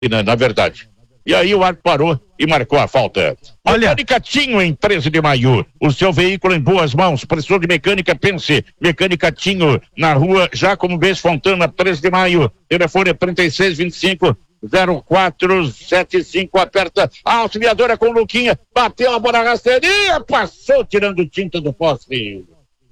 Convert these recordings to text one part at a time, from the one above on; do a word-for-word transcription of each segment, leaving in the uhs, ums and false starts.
na, na verdade. E aí o árbitro parou e marcou a falta. Olha, Mecânica Tinho em treze de maio. O seu veículo em boas mãos. Precisou de mecânica, pense. Mecânica Tinho na rua Jacomo Bess Fontana, treze de maio. Telefone trinta e seis, vinte e cinco, zero quatro sete cinco. Aperta a auxiliadora com o Luquinha. Bateu a bola na rasteirinha. Passou tirando tinta do poste.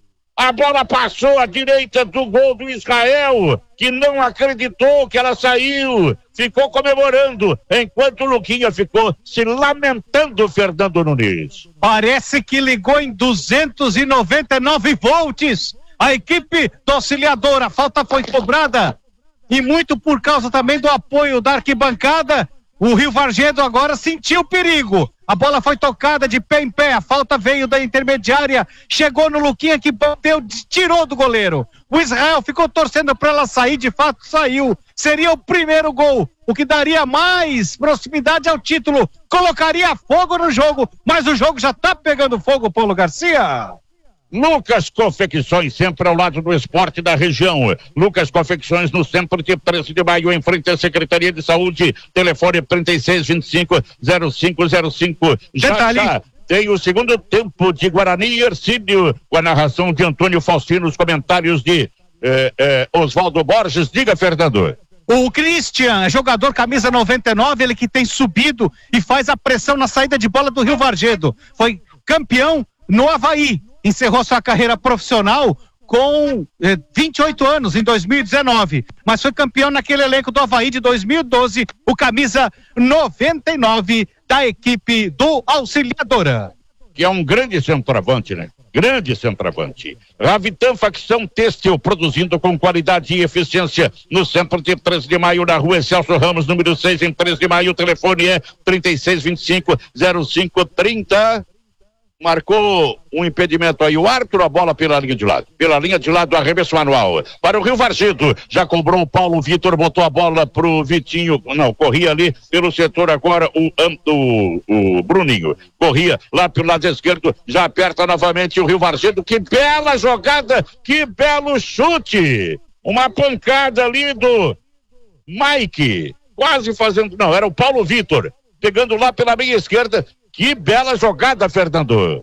A bola passou à direita do gol do Israel, que não acreditou que ela saiu. Ficou comemorando, enquanto o Luquinha ficou se lamentando, Fernando Nunes. Parece que ligou em duzentos e noventa e nove volts. A equipe do Auxiliadora, a falta foi cobrada. E muito por causa também do apoio da arquibancada. O Rio Vargem agora sentiu perigo. A bola foi tocada de pé em pé. A falta veio da intermediária. Chegou no Luquinha que bateu, tirou do goleiro. O Israel ficou torcendo para ela sair. De fato, saiu. Seria o primeiro gol, o que daria mais proximidade ao título. Colocaria fogo no jogo. Mas o jogo já tá pegando fogo, Paulo Garcia. Lucas Confecções, sempre ao lado do esporte da região. Lucas Confecções, no centro de treze de maio, em frente à Secretaria de Saúde. Telefone trinta e seis, vinte e cinco, zero cinco zero cinco. Já, já tem o segundo tempo de Guarani e Hercílio, com a narração de Antônio Faustino, os comentários de eh, eh, Oswaldo Borges. Diga, Fernando. O Christian, jogador camisa noventa e nove, ele que tem subido e faz a pressão na saída de bola do Rio Vargedo. Foi campeão no Avaí. Encerrou sua carreira profissional com eh, vinte e oito anos em dois mil e dezenove, mas foi campeão naquele elenco do Avaí de dois mil e doze, o camisa noventa e nove da equipe do Auxiliadora. Que é um grande centroavante, né? Grande centroavante. Ravitan Facção Têxtil, produzindo com qualidade e eficiência no centro de treze de maio, na rua Celso Ramos, número seis, em treze de maio. O telefone é trinta e seis, vinte e cinco, zero cinco trinta. Marcou um impedimento aí o árbitro, a bola pela linha de lado. Pela linha de lado, arremesso manual. Para o Rio Vargedo, já cobrou o Paulo Vitor, botou a bola pro Vitinho. Não, corria ali pelo setor agora o, o, o Bruninho. Corria lá pelo lado esquerdo, já aperta novamente o Rio Vargedo. Que bela jogada, que belo chute. Uma pancada ali do Mike, quase fazendo, não, era o Paulo Vitor, pegando lá pela meia esquerda. Que bela jogada, Fernando.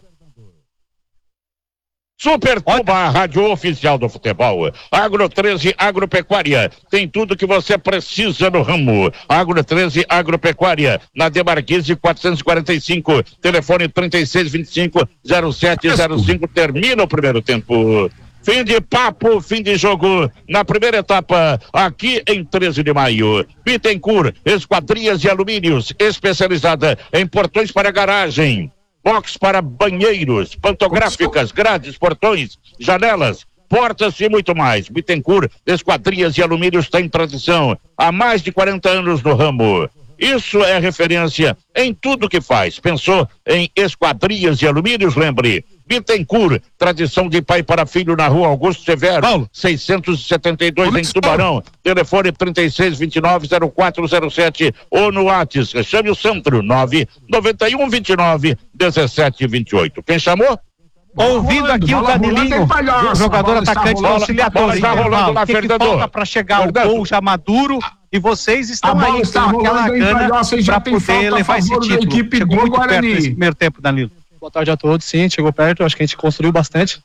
Super Tuba, a rádio oficial do futebol. Agro treze Agropecuária. Tem tudo que você precisa no ramo. Agro treze Agropecuária. Na Demarquise quatrocentos e quarenta e cinco. Telefone trinta e seis, vinte e cinco, zero sete zero cinco. Termina o primeiro tempo. Fim de papo, fim de jogo na primeira etapa, aqui em treze de maio. Bittencourt, esquadrias e alumínios, especializada em portões para garagem, box para banheiros, pantográficas, grades, portões, janelas, portas e muito mais. Bittencourt, esquadrias e alumínios tem tradição há mais de quarenta anos no ramo. Isso é referência em tudo que faz. Pensou em esquadrias e alumínios? Lembre, Bittencourt, tradição de pai para filho na rua Augusto Severo, Paulo. seiscentos e setenta e dois em Tubarão. Telefone trinta e seis, vinte e nove, zero quatro zero sete ou no WhatsApp. Chame o centro nove nove um, vinte e nove, dezessete, vinte e oito. Quem chamou? Ouvindo aqui o Danilinho, o jogador atacante do Auxiliador. Está rolando lá, Fernando. Falta para chegar Fernando. O gol já maduro e vocês estão aí com aquela gana para poder levar esse título. Equipe chegou do muito Guarani. perto nesse primeiro tempo, Danilo. Boa tarde a todos, sim, chegou perto, acho que a gente construiu bastante.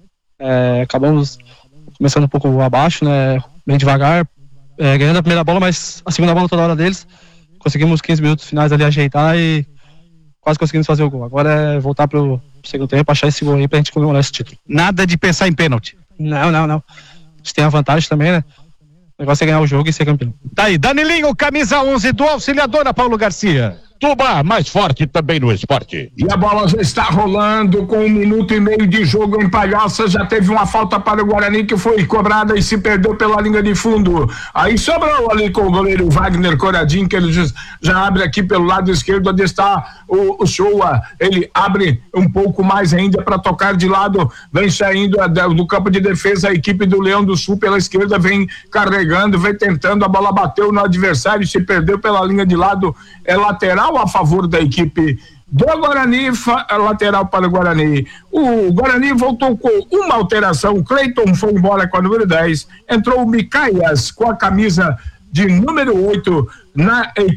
É, acabamos começando um pouco abaixo, né, bem devagar, é, ganhando a primeira bola, mas a segunda bola toda hora deles. Conseguimos quinze minutos finais ali ajeitar e quase conseguimos fazer o gol. Agora é voltar pro segundo tempo, achar esse gol aí pra gente comemorar esse título. Nada de pensar em pênalti. Não, não, não. A gente tem a vantagem também, né? O negócio é ganhar o jogo e ser campeão. Tá aí, Danilinho, camisa onze do Auxiliadora, Paulo Garcia. Tuba, mais forte também no esporte. E a bola já está rolando com um minuto e meio de jogo em Palhoça. Já teve uma falta para o Guarani que foi cobrada e se perdeu pela linha de fundo. Aí sobrou ali com o goleiro Wagner Coradinho, que ele já, já abre aqui pelo lado esquerdo, onde está o, o Showa. Ele abre um pouco mais ainda para tocar de lado. Vem saindo do campo de defesa a equipe do Leão do Sul pela esquerda, vem carregando, vem tentando. A bola bateu no adversário e se perdeu pela linha de lado. É lateral a favor da equipe do Guarani, lateral para o Guarani. O Guarani voltou com uma alteração. O Cleiton foi embora com a número dez. Entrou o Micaias com a camisa de número oito na